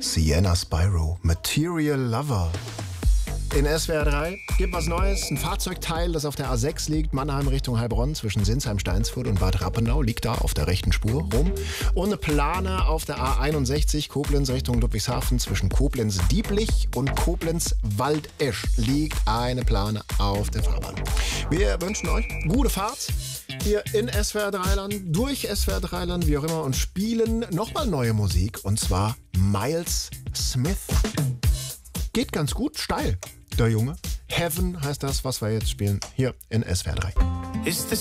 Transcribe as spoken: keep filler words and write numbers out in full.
Sienna Spyro, Material Lover. In S W R drei gibt was Neues. Ein Fahrzeugteil, das auf der A sechs liegt, Mannheim Richtung Heilbronn, zwischen Sinsheim-Steinsfurt und Bad Rappenau, liegt da auf der rechten Spur rum. Und eine Plane auf der A einundsechzig, Koblenz Richtung Ludwigshafen, zwischen Koblenz-Dieblich und Koblenz-Waldesch liegt eine Plane auf der Fahrbahn. Wir wünschen euch gute Fahrt hier in S W R drei-Land, durch S W R drei-Land, wie auch immer, und spielen nochmal neue Musik, und zwar Miles Smith. Geht ganz gut, steil, der Junge. Heaven heißt das, was wir jetzt spielen, hier in S W R drei. Is the